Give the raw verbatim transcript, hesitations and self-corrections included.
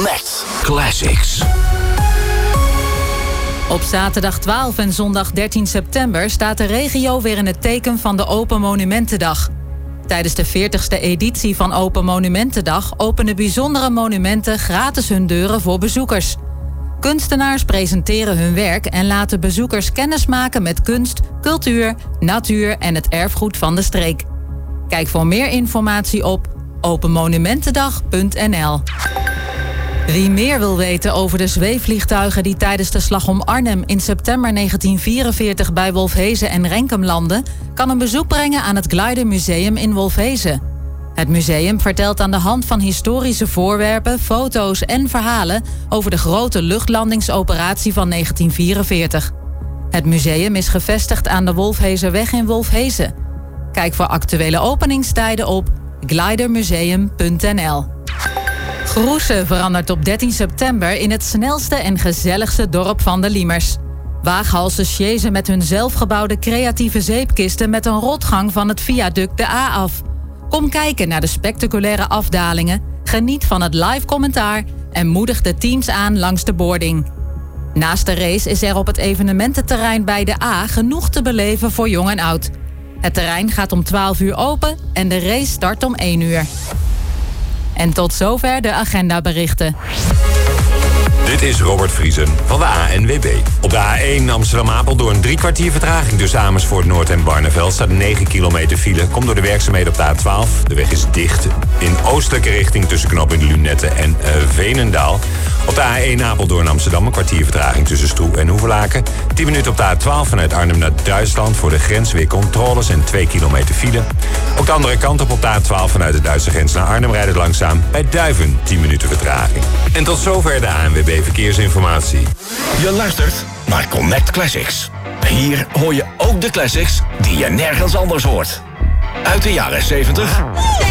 Connect Classics. Op zaterdag twaalf en zondag dertien september staat de regio weer in het teken van de Open Monumentendag. Tijdens de veertigste editie van Open Monumentendag openen bijzondere monumenten gratis hun deuren voor bezoekers. Kunstenaars presenteren hun werk en laten bezoekers kennismaken met kunst, cultuur, natuur en het erfgoed van de streek. Kijk voor meer informatie op open monumentendag punt n l. Wie meer wil weten over de zweefvliegtuigen die tijdens de Slag om Arnhem in september negentien vierenveertig bij Wolfheze en Renkum landden, kan een bezoek brengen aan het Glider Museum in Wolfheze. Het museum vertelt aan de hand van historische voorwerpen, foto's en verhalen over de grote luchtlandingsoperatie van negentien vierenveertig. Het museum is gevestigd aan de Wolfhezerweg in Wolfheze. Kijk voor actuele openingstijden op glidermuseum punt n l. Groese verandert op dertien september in het snelste en gezelligste dorp van de Liemers. Waaghalsen sjezen met hun zelfgebouwde creatieve zeepkisten met een rotgang van het viaduct de A af. Kom kijken naar de spectaculaire afdalingen, geniet van het live commentaar en moedig de teams aan langs de boarding. Naast de race is er op het evenemententerrein bij de A genoeg te beleven voor jong en oud. Het terrein gaat om twaalf uur open en de race start om één uur. En tot zover de agendaberichten. Dit is Robert Vriesen van de A N W B. Op de A één Amsterdam-Apeldoorn drie kwartier vertraging tussen Amersfoort Noord en Barneveld staat negen kilometer file. Komt door de werkzaamheden op de A twaalf. De weg is dicht in oostelijke richting tussen knooppunt Lunette en uh, Veenendaal. Op de A één Apeldoorn-Amsterdam een kwartier vertraging tussen Stroe en Hoevelaken. tien minuten op de A twaalf vanuit Arnhem naar Duitsland voor de grens weer controles en twee kilometer file. Ook de andere kant op op de A twaalf vanuit de Duitse grens naar Arnhem rijdt het langzaam. Bij Duiven tien minuten vertraging. En tot zover de A N W B Verkeersinformatie. Je luistert naar Connect Classics. Hier hoor je ook de classics die je nergens anders hoort. Uit de jaren zeventig,